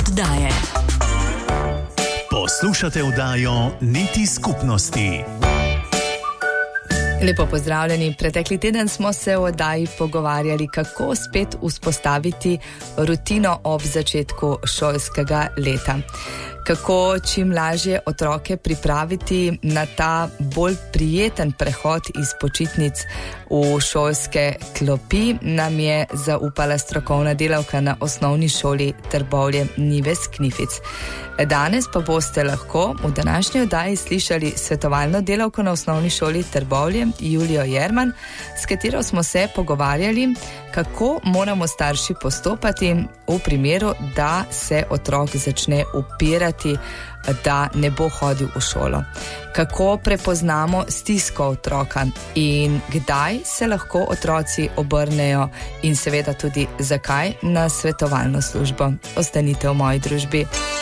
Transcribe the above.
oddaje. Poslušate oddajo Niti skupnosti. Lepo pozdravljeni. Pretekli teden smo se v oddaji pogovarjali, kako spet vzpostaviti rutino ob začetku šolskega leta. Kako čim lažje otroke pripraviti na ta bolj prijeten prehod iz počitnic v šolske klopi, nam je zaupala strokovna delavka na osnovni šoli Trbovlje Nives Knific. Danes pa boste lahko v današnji oddaji slišali svetovalno delavko na osnovni šoli Trbovlje, Julijo Jerman, s katero smo se pogovarjali, kako moramo starši postopati v primeru, da se otrok začne upirati, da ne bo hodil v šolo. Kako prepoznamo stisko otroka in kdaj se lahko otroci obrnejo in seveda tudi zakaj na svetovalno službo. Ostanite v moji družbi.